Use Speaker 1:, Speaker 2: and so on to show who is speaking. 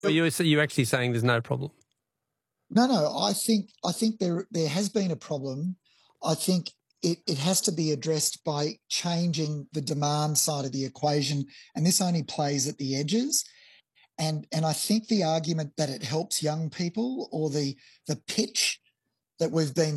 Speaker 1: Well, you're actually saying there's no problem.
Speaker 2: No. I think there has been a problem. I think it has to be addressed by changing the demand side of the equation, and this only plays at the edges. And I think the argument that it helps young people, or the pitch that we've been